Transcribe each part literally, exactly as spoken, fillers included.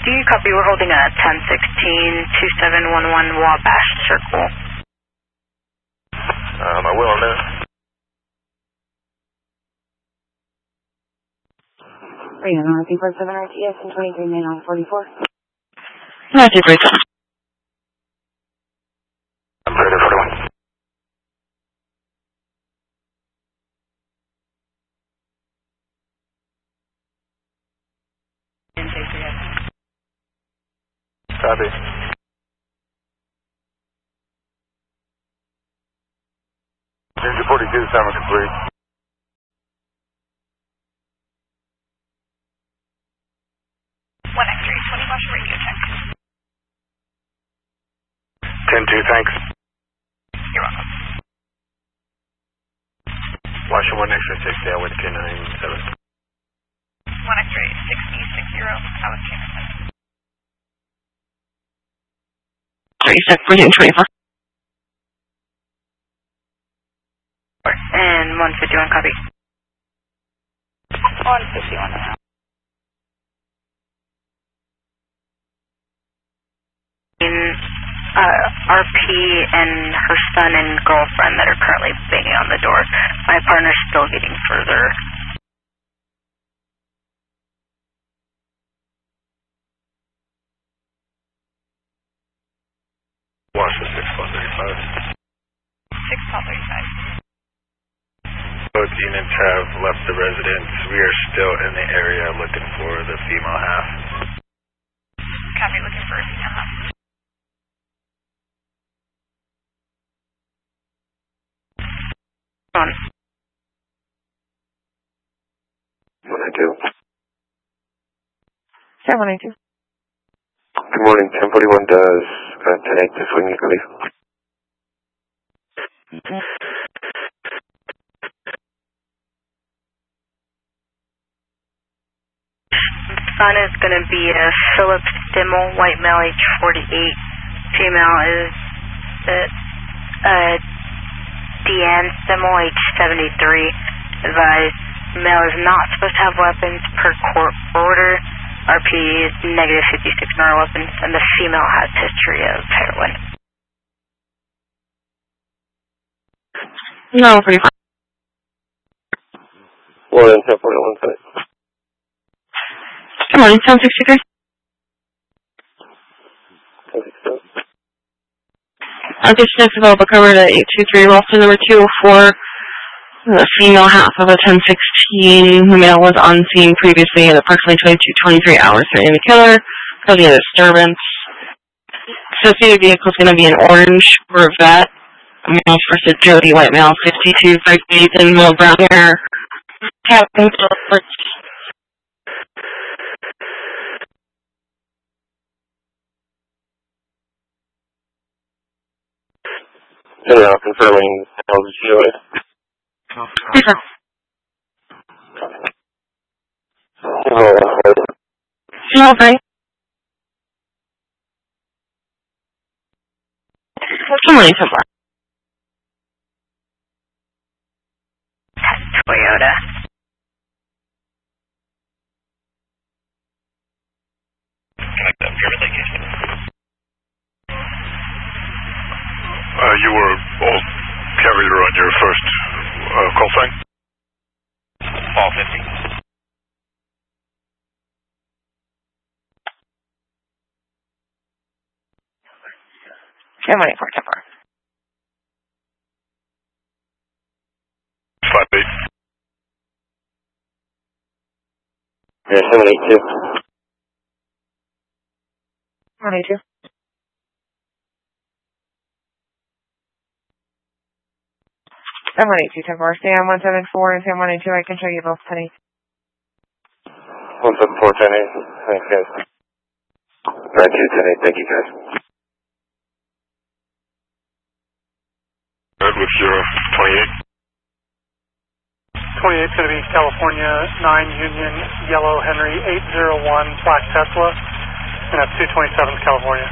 two, copy, we're holding a ten sixteen two seven one one Wabash Circle. Um, I will on that. Right on, R P four seven R T S and twenty-three nine forty-four. R T forty-seven. I'm ready for forty-one. Copy. Ginger forty-two, summer complete. one X ray twenty Wash radio check. ten two, thanks. You're welcome. Washington one X ray six, down with K nine seven. one X ray sixty six zero, Alice Jameson. thirty-six, fourteen, twenty-four. And one fifty-one, copy. one fifty-one now. Uh, R P and her son and girlfriend that are currently banging on the door. My partner's still getting further. Washington six one thirty-five. six one thirty-five. Both units have left the residence. We are still in the area looking for the female half. Copy, looking for a female half. On. one ninety-two. seven one two. Good morning. ten forty-one does uh, ten eight to swing, I believe. Son is going to be a Philip Stimmel, white male, age forty-eight. Female is uh, Deanne Stimmel, age seventy-three. Advised, male is not supposed to have weapons per court order. R P is negative fifty-six nor weapons, and the female has history of heroin. No, forty-five. One ten forty-one, thanks. Good morning, ten sixty-three. Addition is available covered at eight two three, Ralston number two oh four. The female half of a ten sixteen. The male was on scene previously at approximately twenty-two twenty-three hours threatening the killer, causing a disturbance. Associated vehicle is going to be an orange Corvette. A male versus Jody, white male, fifty-two, five feet, and male brown hair. Captain Phillips. And now confirming L G O S. Paper. No, right. Good morning, so far. Toyota. Uh, you were all carrier on your first uh, call sign? All fifty. seven one eight four, ten four. Five eight. Yeah, seven eight two. one eight two. seven one eight two, ten four. Stay on one seven four and Sam one eight two. I can show you both ten eight. one seven four, ten eight. Thanks, guys. nine two, ten eight. Thank you, guys. Red with your twenty-eight. twenty-eight is going to be California nine Union Yellow Henry eight zero one Black Tesla, and that's two twenty-seven California.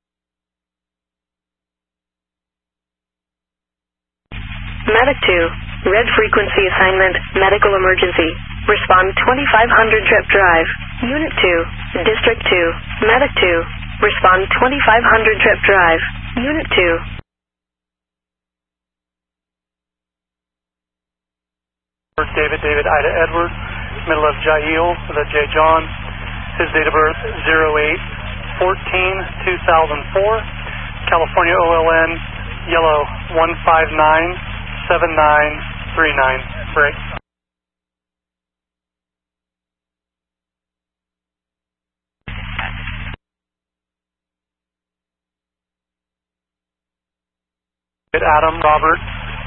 Medic two. Red frequency assignment, medical emergency. Respond twenty-five hundred Trip Drive. Unit two, District two, Medic two. Respond twenty-five hundred Trip Drive. Unit two. David, David, Ida, Edward, middle of Jail, the J. John. His date of birth, zero eight fourteen two thousand four. California O L N, yellow, one five nine seven nine three nine. Break. Adam, Robert.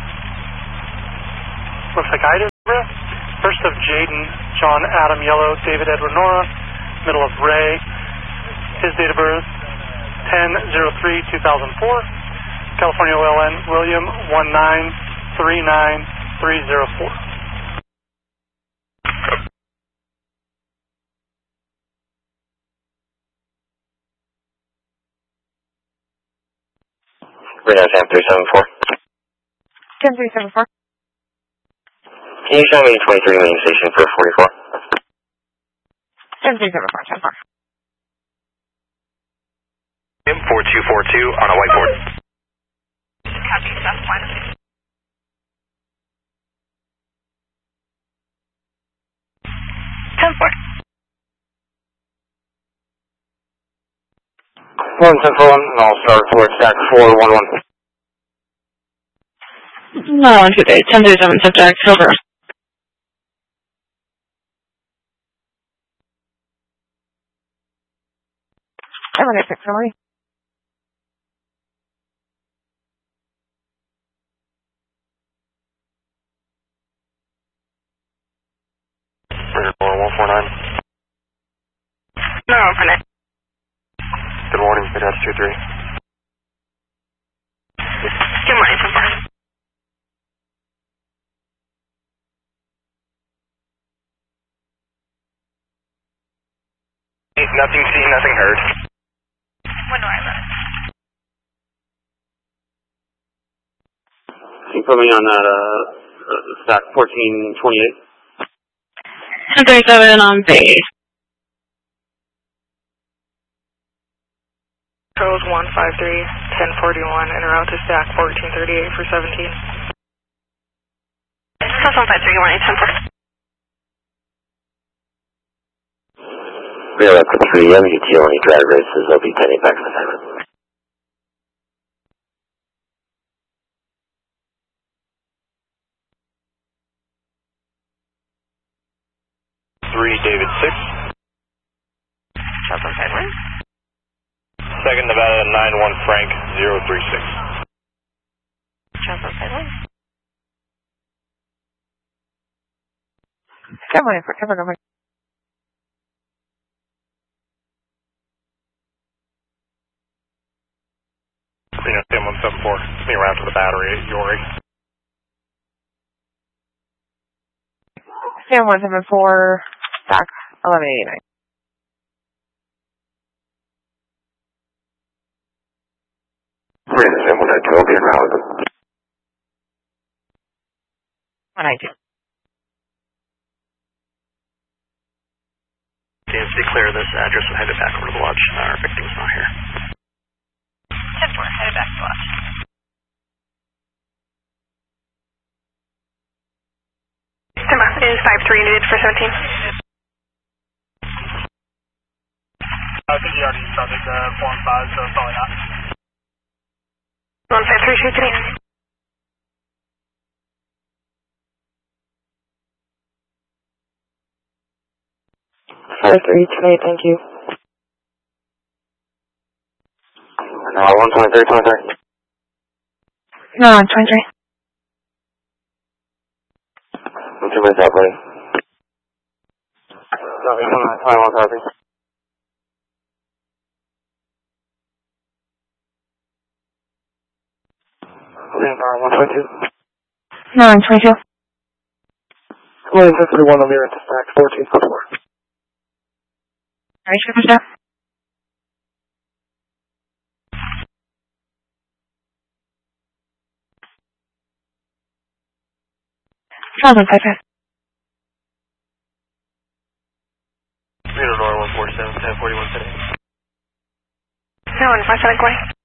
Looks like Ida. First of Jaden, John, Adam, yellow, David, Edward, Nora. Middle of Ray. His date of birth, ten oh three two thousand four. California O L N, William, one nine three nine three oh four. Radar Sam three seven four. ten three seven four. Can you show me twenty-three main station for forty-four? ten three seven four, ten four. four two four two on a whiteboard. Copy, that's fine. ten four. one ten four one, and I'll start towards stack four one one. No, on two days. ten thirty-seven, subject, silver. I'm on six, Emily. Radar four one four nine. No, open it. Good morning, Radar two three. Good morning, ten four. Nothing seen, nothing heard. When do I run? Can you put me on that, uh, uh stack fourteen twenty-eight? ten thirty-seven on base. Controls one five three, ten forty-one, and route to stack fourteen thirty-eight for seventeen. Controls one five three, one eight, ten four. We are up to three M U T O, any drag races, I'll be ten back to the time. three, David six. Controls one five one. Second Nevada nine one Frank zero three six. Controls one five one. Come on, come on, come on. Sam one seven four, me around to the battery at Yori. Sam one seven four, stack eleven eighty-nine. Radar Sam one nine two, I'll be around with them. one ninety-two. James, declare this address and head it back over to the lodge. Our victim's not here. ten four, headed back to lodge. Simba, it is five three needed for seventeen. I think you already started the form five, so probably not. one five three, shoot to me. five three twenty-eight, thank you. No, one twenty-three, twenty-three. No, I'm twenty-three. What's your minutes out, buddy? No, he's on that twenty-one copy. one twenty-two. No, I'm twenty-two. William ten thirty-one, I'll be at the stack fourteen forty-four. Alright, sure, sure. five one five five. Reno Nora one four seven, ten forty-one today. No one five seven twenty.